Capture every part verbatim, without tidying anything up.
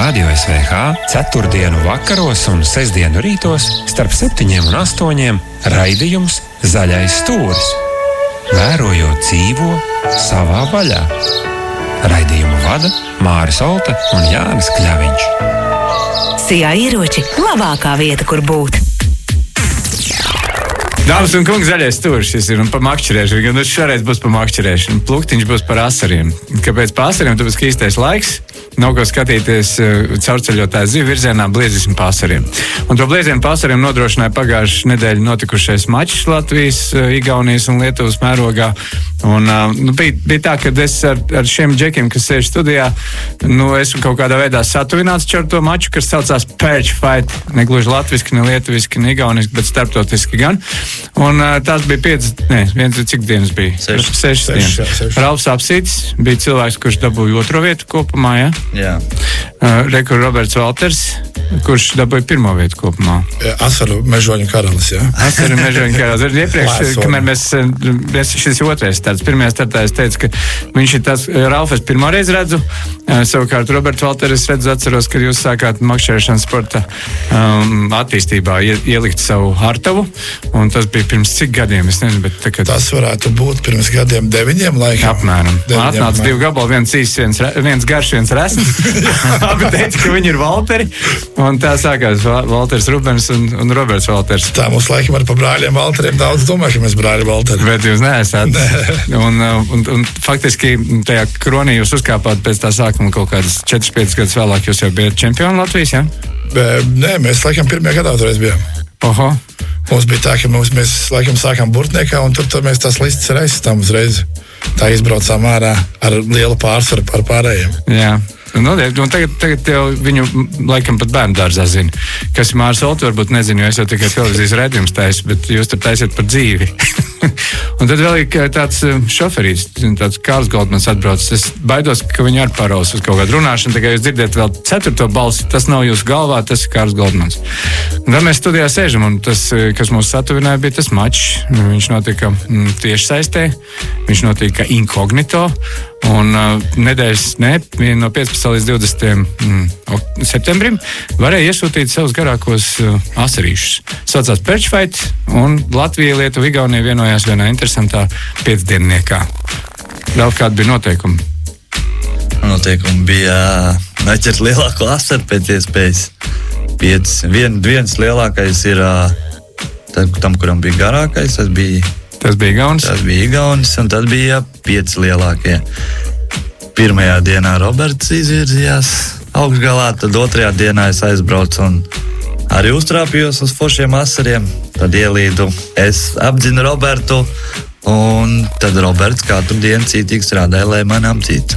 Radio S V H ceturtdienu vakaros un sestdienu rītos starp septiņiem un astoņiem raidījums Zaļais stūris. Vērojot dzīvo savā vaļā. Raidījumu vada Māris Olta un Jānis Kļaviņš. Sijā ieroči – labākā vieta, kur būt. Dāmas un kungi, Zaļais stūris šis ir un par makšķerēšanu. Gan tas šoreiz būs par makšķerēšanu. Pluktiņš būs par asariem. Kāpēc par asariem? Tāpēc, ka īstais laiks. Nav ko skatīties uh, caurceļotāju zivu virzienā, bliezīsim pa asariem. Un to bliezienu pa asariem nodrošināja pagājušas nedēļu notikušais mačs Latvijas, uh, Igaunijas un Lietuvas mērogā. Un, uh, nu, bija, bija tā, ka es ar, ar šiem džekiem, kas sēž studijā, nu, esmu kaut kādā veidā satuvināts ar to maču, kas saucās Perch Fight. Ne gluži latviski, ne lietuviski, ne igauniski, bet starptautiski gan. Un uh, tās bija piecas, ne, viens, cik dienas bija? Sešas. Sešas dienas. Ralfs Apsītis bija cilvēks, kurš dabūja otro vietu kopumā, ja? Jā. Uh, Rekur Roberts Valters, kurš dabūja pirmo vietu kopumā. Asaru mežoņu karalis, jā. Asaru mežoņu karalis. Iepriekš, kamēr mēs, mēs šis otrais starts, pirmajā startā es teicu, ka viņš ir tāds, Ralfs pirmo reizi redzu, uh, savukārt Roberts Valters redzu, atceros, kad jūs sākāt makšķerēšanas sporta um, attīstībā ie, ielikt savu hartavu, un tas bija pirms cik gadiem, es nezinu, bet tagad... Tas varētu būt pirms gadiem deviņiem laikam. Apmēram. Man atnāca divi gabali, viens īsts, viens, viens garš, viens resns. Abi teica, ka viņi ir Valteri, un tā sākās Valters Rubens un, un Roberts Valters. Tā mums laikam ar pa brāļiem Valteriem daudz domā, ka mēs brāļi Valteri. Bet jūs neesat. Ne. Un, un, un faktiski tajā kronī jūs uzkāpāt pēc tā sākuma kaut kādas četras piecas gadus vēlāk, jūs jau bijat čempioni Latvijas, jā? Be, nē, mēs laikam pirmajā gadā toreiz bijām. Oho. Mums bija tā, ka mums, mēs laikam sākām Burtniekā, un tur, tur mēs tās listas reizes uzreiz tā izbraucām ārā ar lielu pārsvaru par pārējiem. Jā. Nu, un tagad, tagad jau viņu laikam pat bērnu dārzā zina. Kas ir Māris Olta, varbūt nezinu, jo es jau tikai televīzijas redzījums taisu, bet jūs tur taisiet par dzīvi. Un tad vēl ir tāds šoferīts, tāds Kārls Goldmans atbraucis. Es baidos, ka viņi arī paraus uz kaut kādu runāšanu, tikai jūs dzirdiet vēl ceturto balsi, tas nav jūsu galvā, tas ir Kārls Goldmans. Un tad mēs studijā sēžam, un tas, kas mūs satuvināja, bija tas mačs. Viņš notika tieši saistē, viņš notika inkognito. Un uh, nedēļas, ne, no piecpadsmitā līdz divdesmitam mm, septembrim varēja iesūtīt savus garākos uh, asarīšus. Saucās Perch Fight, un Latvija, Lietuva, Igaunija vienojās vienā interesantā piecdienniekā. Vēl kādi bija noteikumi? Noteikumi bija neķert lielāko asaru pēc iespējas. Piec, vien, viens lielākais ir tam, kuram bija garākais, tas bija Tas bija Igaunis? Tas bija Igaunis, un tad bija pieci lielākie. Pirmajā dienā Roberts izvirzījās augšgalā, tad otrajā dienā es aizbraucu un arī uztrāpījos uz foršiem asariem. Tad ielīdu, es apdzinu Robertu, un tad Roberts katru dienu cītīgi strādāja, lai mani apdzītu.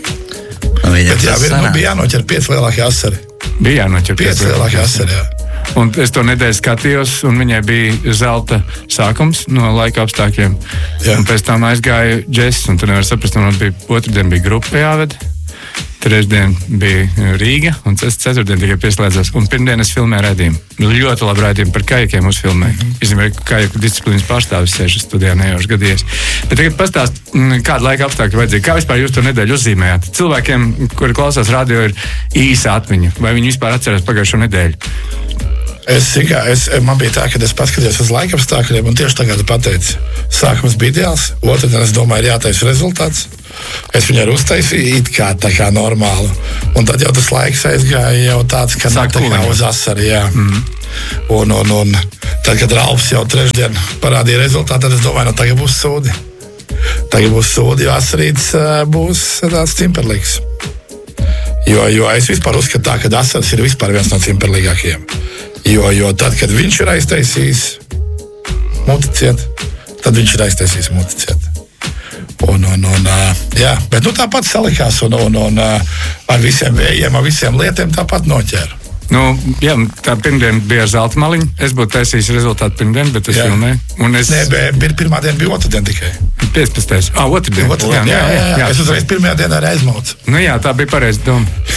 Bet jā, nu, bija jānoķer pieci lielākie asari. Bija jānoķer pieci, pieci lielākie asari, jā. Un es to nedēļu skatījos, un viņai bija zelta sākums no laika apstākļiem. Jā. Un pēc tam aizgāja džess, un tu nevar saprast, un bija otrdien bija grupa jāved, trešdien bija Rīga, un ceturtdien tikai pieslēdzās. Un pirmdien es filmēju raidījumu. Ļoti labi raidījumu par kajakiem uzfilmēju. Mm-hmm. Izņemot, kajaku disciplīnas pārstāvis sēžas studijā nejauši gadījies. Bet tagad pastāst, kāda laika apstākļa vajadzīga. Kā vispār jūs to nedēļu uzzīmējāt? Cilvēkiem, kuri klausās radio, ir īsa atmiņa. Vai viņi vispār atcerās pagājušo nedēļu? Es, kā, es, man bija tā, ka es paskatījos uz laika apstākļiem, un tieši tagad pateicu, sākums bija ideāls, otrdien es domāju, ir jātaisa rezultāts. Es viņu arī uztaisīju, it kā tā kā normāli. Un tad jau tas laiks aizgāja jau tāds, ka nav tā kā uz asari, jā. Mm. Un, un, un tad, kad Ralfs jau trešdien parādīja rezultātu, tad es domāju, no tagad būs sūdi. Tagad būs sūdi, jo asarīts būs tāds cimperlīgs. Jo, jo es vispār uzskatu tā, ka asaris ir vispār viens no cimperlīgākajiem. Jo, jo tad, kad viņš ir aiztaisījis muticiet, tad viņš ir aiztaisījis muticiet. Un, un, un, jā, bet nu, tāpat salikās un, un, un ar visiem vējiem, ar visiem lietiem tāpat noķēra. Nu, jā, tā pirmdiena bija ar zelta maliņu. Es būtu taisījis rezultātu pirmdien, bet es filmēju. Es... Nē, bet pirmā diena bija otrdien tikai. piecpadsmitais Ah, otrdien. otrdien. Jā, jā, jā, jā, jā. Es uzreiz pirmajā dienā arī aizmaucu. Nu jā, tā bija pareiza doma.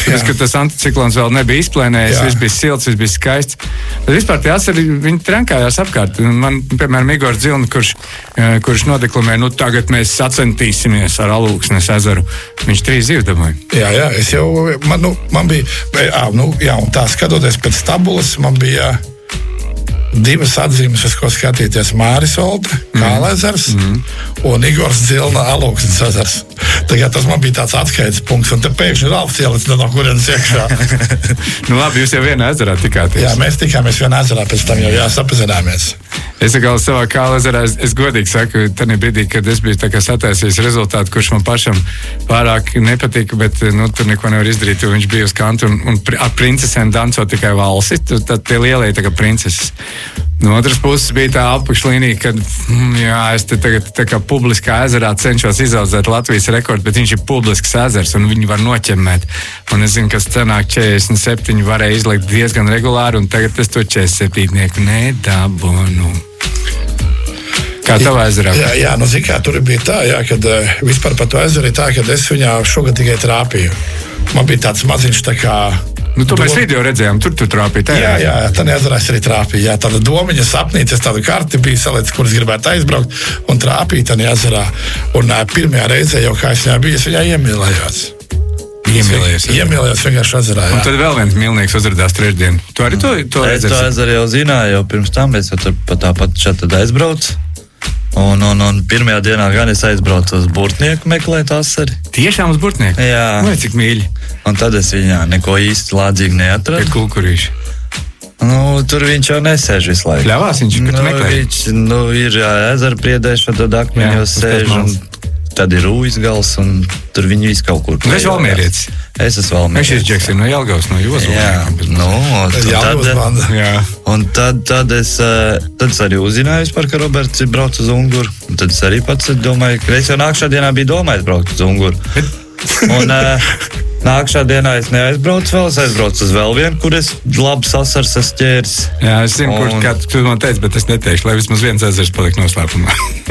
Tāpēc, ka tas anticiklons vēl nebija izplēnējis, viss bija silts, viss bija skaists. Tad vispār tie asari, viņi trenkājās apkārt. Man, piemēram, Igors Dzilni, kurš, kurš nodeklamē, nu tagad mēs sacentīsimies ar Alūksnes ezeru. Viņš trīs zīves dabūja. Jā, jā, es jau, man, nu, man bija, jā, nu, jā, un tā skatoties pēc tabulas, man bija divas atzīmes, uz ko skatīties. Māris Olde, Kāla ezers mm. un Igors Dzilna Alūksnes ezers. Tagad tas man bija tāds atskaites punkts, un te pēkšņi Ralfs ielicis no kurienes iekšā. Nu labi, jūs jau vienā ezerā tikāties. Jā, mēs tikāmies vienā ezerā, pēc tam jau jāsapazināmies. Es atkal savā Kāla ezerā, es, es godīgi saku, tajā brīdī, kad es biju tā kā sataisījis rezultātu, kurš man pašam pārāk nepatika, bet nu, tur neko nevar izdarīt, jo viņš bija uz kantu un, un ar princesēm danco tikai valsi, tad tie lielie tā kā princeses. No otras puses bija tā apakšlīnija, kad jā, es te tagad tā kā publiskā ezerā cenšos izaudzēt Latvijas rekordu, bet viņš ir publisks ezers un viņi var noķemmēt. Un es zinu, ka scenāk četrdesmit septiņi varēja izlikt diezgan regulāri, un tagad es to četrdesmit septiņnieku nedabunu. Kā tavā ezerā? Jā, jā, nu zin kā, tur bija tā, jā, kad uh, vispār par to ezeru ir tā, kad es viņā šogad tikai trāpīju. Man bija tāds maziņš tā kā... Nu, to mēs video redzējām, tur tu trāpīji. Tā, jā, jā, tā neezerā es arī trāpīju. Jā, tāda domiņa sapnīca, es tādu karti biju salicis, kuras gribētu aizbraukt un trāpīt tā neezerā. Un uh, pirmajā reizē jau kā es viņā biju, es viņā iemīlējos. Iemīlējos. Iemīlējos vienkārši ezerā, jā. Un tad vēl viens mīlnieks uzradās trešdien. Tu arī to, to redzēsi? Es to ezeru jau zināju, jo pirms tam es jau pat tāpat šeit tad aizbraucu. Un, un, un pirmajā dienā gan es aizbraucu uz Burtnieku meklēt asari. Tiešām uz Burtnieku? Jā. Vai cik mīļi? Un tad es viņā neko īsti lādzīgi neatradu. Pie kulkurīša. Nu, tur viņš jau nesēž visu laiku. Ļāvās viņš, bet nu, meklē? Viņš, nu, ir jā, ezera priedēša, tad akmeņos sēž, un tad ir Rūjas gals, un tur viņi visu kaut kur. Tu esi valmierietis? Es esmu valmierietis. Viņš ir Džeksim no Jelgavas, no Jozuma. Jā, nu, un tad, jā. un tad, tad, es, tad es arī uzzināju vispār, ka Roberts ir brauc uz Unguru. Un tad es arī pats domāju, ka es jau nākšā dienā biju domājis braukt uz Unguru. Un uh, nākšā dienā es neaizbraucu vēl, es aizbraucu uz vēl vienu, kur es labi sasars es ķēris. Jā, es zinu, un... kur kā tu man teici, bet es neteikšu, lai vismaz viens ezers paliek noslēpumā.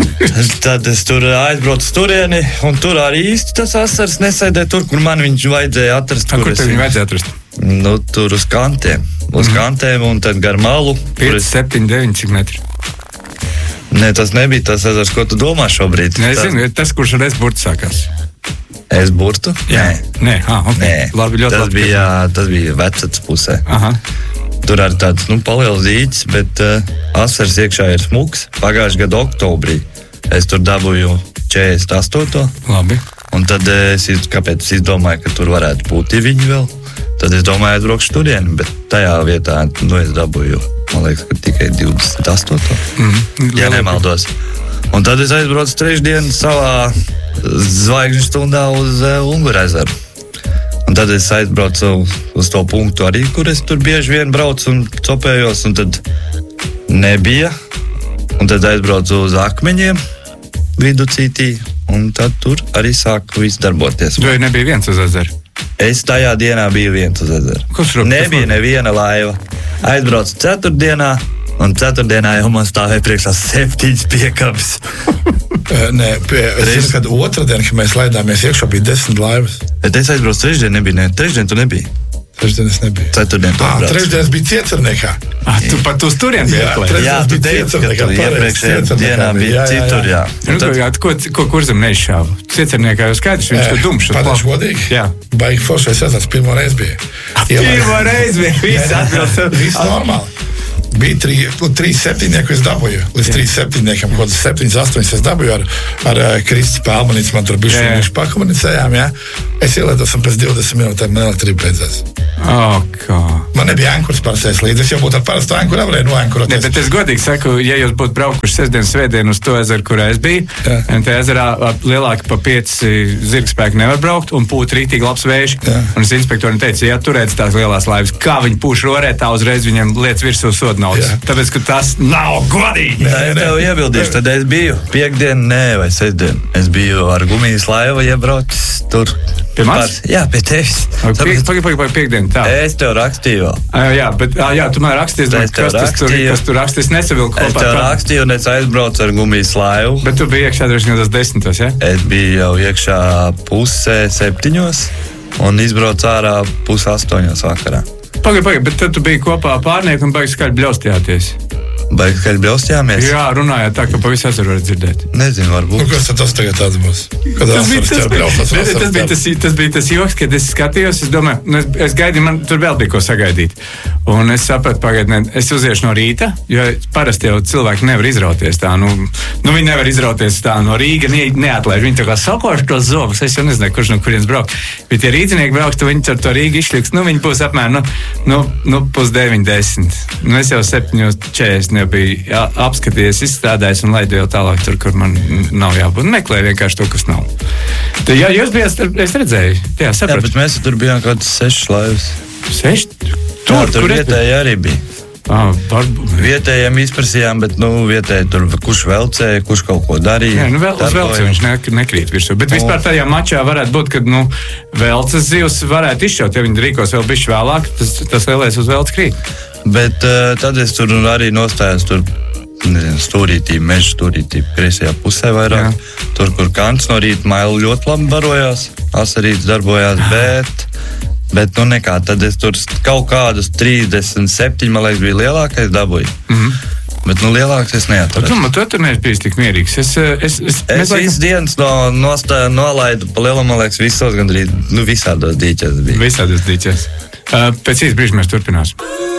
Tad es tur aizbraucu uz turieni, un tur arī īsti tas asars nesēdēja tur, kur man viņš vajadzēja atrast. A, kur tev viņu vajadzēja atrast? Nu, tur uz kantiem. Uz mm-hmm. kantiem un tad gar malu. pieci, septiņi, deviņi cik metri? Nē, tas nebija tas ezers, ko tu domā šobrīd. Nē, es zinu, tas, kurš ar es burtu sākās. Es burtu? Jā. Nē, ah, ok. Nē. Labi, ļoti tas labi. Bija, tas bija vecats pusē. Aha. Tur arī tāds, nu, paliels zīķis, bet uh, asars iekšā ir smuks. Pagājušajā gada oktobrī es tur dabūju četrdesmit astoto. Labi. Un tad es, kāpēc es izdomāju, ka tur varētu būt viņi vēl. Tad es domāju, aizbraukšu turieni, bet tajā vietā, nu, es dabūju, man liekas, ka tikai divdesmit astoto. Mm, ja nemaldos. Un tad es aizbraucu trešdien savā zvaigžņu stundā uz uh, Unguru ezeru. Un tad es aizbraucu uz to punktu arī, kur es tur bieži vien braucu un copējos, un tad nebija. Un tad aizbraucu uz akmeņiem viducītī, un tad tur arī sāku viss darboties. Tu nebija viens uz ezeru? Es tajā dienā biju viens uz ezeru. Kurš nebija neviena laiva. Aizbraucu ceturtdienā, un ceturtdienā jau man stāvēja priekšā septiņas piekabes. Nē, pie, es zinu, kad otrdien, kad mēs laidāmies iekšā, bija desmit laivas. Bet es aizbraucu trešdien, nebija, ne, trešdien tu nebija. Trešdien es nebiju. Ceturtdien tu ah, atbrauc. Trešdien es biju Ciecerniekā. Ah, tu pat uz turien biji atklājis? Jā, tu teici, ka tu iepriekšējā dienā bija citur, jā. Nu, tad... jā, ko, ko kurzem neizšāva? Ciecerniekā jau skaidrs, viņš tur dumšs. Pateikšu godīgi? Jā. Baigi foršais ezers, pirmo reizi bija. Pirmo reizi bija, viss atbilst. Viss normāli. Bija trī, trīs septiņnieku es dabūju. Līdz trīs septiņniekam, kaut kāds septiņas, astoņas es dabūju ar, ar Kristi Pēlmanīcu. Man tur bija šī pakomunicējām, jā. Es ielēdos un pēc divdesmit minūtēm man elektrība beidzās. Oh, kā. Man nebija ankurs pārsēs līdzi. Es jau būtu ar parastu ankuru varēju noankuroties. Ne, bet es godīgi saku, ja jūs būtu braukuši sestdien, svētdien uz to ezeru, kurā es biju, jā. Un te ezerā lielāki pa pieci zirgspēki nevar braukt un pūt rītīgi labs vējš. Jā. Un es inspektorim teicu, ja turēc tās lielās laivas, kā viņi pūš rorē, tā uzreiz viņiem liec virsū soda naudas. Tāpēc, ka tas nav godīgi. Jā, es tev iebildīšu, tad es biju piekdien, nē, vai sestdien. Es biju ar gumijas laivu iebraucis tur. Pie manis? Jā, pie tevis. Pagaid, pagaid, pagaid, piekdien, tā. Es tev rakstīju. Jā, jā, bet, jā, tu man rakstīji, kas, kas, tur, kas tur rakstīji, es nesavilku kopā. Es tev rakstīju, un es aizbraucu ar gumijas laivu. Bet tu biji iekšā droši vien tas desmitos, ja? Es biju jau iekšā pusē septiņos. un izbraucu ārā pus astoņos vakarā. Pagaid, pagaid, bet tad tu biji kopā pārnieku un baigi skaļi bļaustījāties. Baigi, kad bļaustījāmies? Jā, runājāt tā, ka pa visu ezeru var dzirdēt. Nezinu, varbūt. Nu, kas tad tas tagad tāds būs? Kad Tas bija asaras tas, ķer bļaustas, bet, asaras tas, bija ķer. tas, tas bija tas joks, kad es skatījos, es domāju, nu, es, es gaidīju, man tur vēl bija ko sagaidīt. Un es sapratu, pagaid, ne, es uziešu no rīta, jo parasti jau cilvēki nevar izrauties tā, nu, nu viņi nevar izrauties tā no Rīga, ne, neatlaiž, viņi tā kā sakoš tos zobus, es jau nezinu, kurš no kurienes braukt. Bet tie rīdzinieki brauks, tu viņi ar to Rīgu izšļiks, nu viņi būs apmēram, nu, nu, nu pus deviņi, desmit. Nu es jau septiņos četrdesmit nebiju jā, apskatījies, izstrādājis un laidu jau tālāk tur, kur man nav jābūt. Meklēju vienkārši to, kas nav. Tad, jā, jūs bijāt, es redzēju, jā, sapratu. Jā, bet mēs tur bijām kaut kāds sešas laivas. Seši? Tur, jā, tur vietēji arī bija. Ah, varbūt. Vietējiem izprasījām, bet, nu, vietēji tur, kurš velcēja, kurš kaut ko darīja. Jā, nu, vēl, uz velci viņš ne, nekrīt virsū. Bet vispār tajā mačā varētu būt, ka, nu, velces zivs varētu izšaut, ja viņi rīkos vēl bišķi vēlāk, tas, tas lielais uz velci krīt. Bet uh, tad es tur arī nostājos tur, nezinu, stūrītī, meža stūrītī, kreisajā pusē vairāk. Jā. Tur, kur kants no rīta maila ļoti labi barojās, asarīts darbojās, bet, bet, nu, nekā. Tad es tur kaut kādus trīsdesmit septiņi, man liekas, bija lielākais dabūju. Mm-hmm. Bet, nu, lielāks es neatradu. Tu, tu tur neesi bijis tik mierīgs. Es, es, es, es visu dienas no, nostāju, nolaidu pa lielam, man liekas, visos gandrīz, nu, visādos dīķos bija. Visādos dīķos. Uh, pēc īsta brīža mēs turpināsim.